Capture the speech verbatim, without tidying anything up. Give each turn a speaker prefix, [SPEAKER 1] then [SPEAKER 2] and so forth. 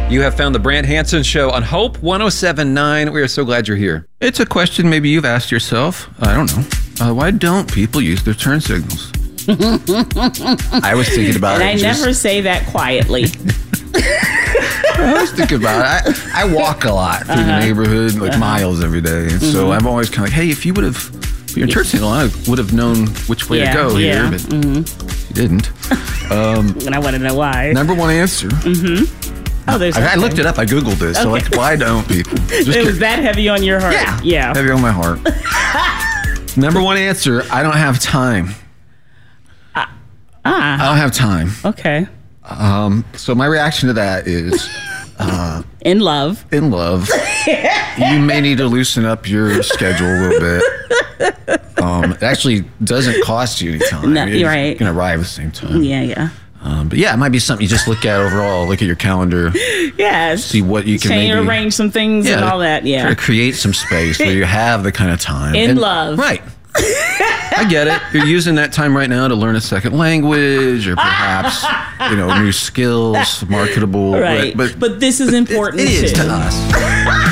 [SPEAKER 1] You have found the Brant Hansen Show on Hope one oh seven point nine. We are so glad you're here. It's a question maybe you've asked yourself. I don't know. Uh, why don't people use their turn signals? I was thinking about
[SPEAKER 2] and
[SPEAKER 1] it.
[SPEAKER 2] And I
[SPEAKER 1] just...
[SPEAKER 2] never say that quietly.
[SPEAKER 1] I always think about it. I, I walk a lot through uh-huh. the neighborhood, like uh-huh. miles every day. And mm-hmm. so I'm always kind of like, hey, if you would have put your turn signal on, I would have known which way
[SPEAKER 2] yeah,
[SPEAKER 1] to go
[SPEAKER 2] yeah.
[SPEAKER 1] here. But
[SPEAKER 2] mm-hmm.
[SPEAKER 1] you didn't. Um,
[SPEAKER 2] and I want to know why.
[SPEAKER 1] Number one answer.
[SPEAKER 2] Mm-hmm. Oh, there's
[SPEAKER 1] I, I looked it up. I Googled this. Okay. So, like, why don't people? Just
[SPEAKER 2] it was that heavy on your heart?
[SPEAKER 1] Yeah.
[SPEAKER 2] Yeah.
[SPEAKER 1] Heavy on my heart. Number one answer, I don't have time.
[SPEAKER 2] Uh, ah.
[SPEAKER 1] I don't have time.
[SPEAKER 2] Okay.
[SPEAKER 1] Um. So, my reaction to that is... Uh,
[SPEAKER 2] in love.
[SPEAKER 1] In love. You may need to loosen up your schedule a little bit. Um, it actually doesn't cost you any time.
[SPEAKER 2] No, you're right.
[SPEAKER 1] You can arrive at the same time.
[SPEAKER 2] Yeah, yeah.
[SPEAKER 1] Um, but yeah, it might be something you just look at overall. Look at your calendar.
[SPEAKER 2] Yes.
[SPEAKER 1] See what you can
[SPEAKER 2] Change,
[SPEAKER 1] maybe
[SPEAKER 2] arrange some things yeah, and all that. Yeah.
[SPEAKER 1] Try to create some space where you have the kind of time.
[SPEAKER 2] In
[SPEAKER 1] and,
[SPEAKER 2] love.
[SPEAKER 1] Right. I get it. You're using that time right now to learn a second language or perhaps, you know, new skills, marketable.
[SPEAKER 2] Right.
[SPEAKER 1] But,
[SPEAKER 2] but this is important
[SPEAKER 1] it, it is
[SPEAKER 2] too.
[SPEAKER 1] to us.